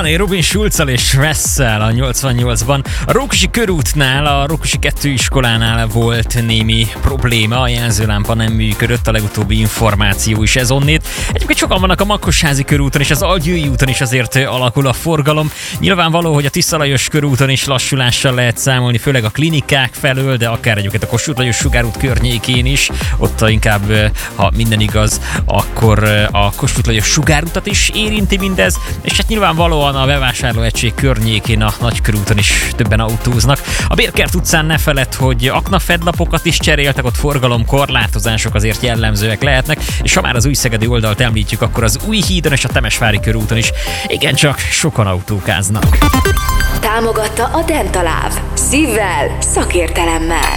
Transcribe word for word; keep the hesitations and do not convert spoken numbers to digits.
Money, Robin Schulz-al és Vessel a nyolcvannyolcban. A Rókusi körútnál, a Rókusi kettő iskolánál volt némi probléma, a jelzőlámpa nem működött, a legutóbbi információ is ez onnét. Egyébként sokan vannak a Makkosházi körúton és az Algyői úton is azért alakul a forgalom. Nyilvánvaló, hogy a Tiszta Lajos körúton is lassulással lehet számolni, főleg a klinikák felől, de akár egyébként a Kossuth Lajos sugárút környékén is. Ott inkább, ha minden igaz, akkor a Kossuth Lajos sugárutat is érinti mindez, és hát nyilvánvalóan a bevásárlóegység környékén a Nagykörúton is többen autóznak. A Bérkert utcán ne feledd, hogy aknafedlapokat is cseréltek, ott forgalomkorlátozások azért jellemzőek lehetnek, és ha már az újszegedi oldalt említjük, akkor az Újhídon és a Temesvári körúton is igencsak sokan autókáznak. Támogatta a Dentaláv. Szívvel, szakértelemmel.